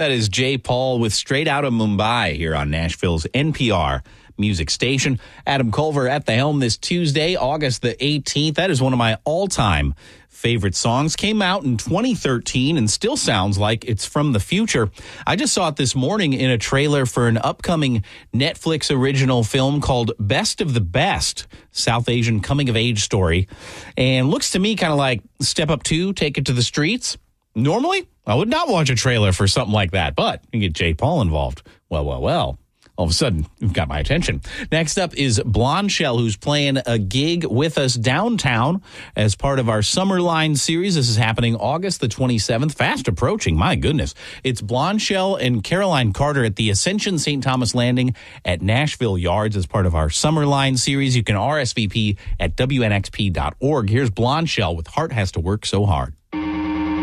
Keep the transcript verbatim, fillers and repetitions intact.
That is Jay Paul with Straight Outta Mumbai here on Nashville's N P R music station. Adam Culver at the helm this Tuesday, August the eighteenth. That is one of my all-time favorite songs. Came out in twenty thirteen and still sounds like it's from the future. I just saw it this morning in a trailer for an upcoming Netflix original film called Best of the Best, South Asian coming-of-age story. And looks to me kind of like Step Up two, Take It to the Streets. Normally, I would not watch a trailer for something like that, but you get Jay Paul involved. Well, well, well. All of a sudden, you've got my attention. Next up is Blondshell, who's playing a gig with us downtown as part of our Summerline series. This is happening August the twenty-seventh, fast approaching. My goodness. It's Blondshell and Caroline Carter at the Ascension Saint Thomas Landing at Nashville Yards as part of our Summerline series. You can R S V P at W N X P dot org. Here's Blondshell with Heart Has to Work So Hard.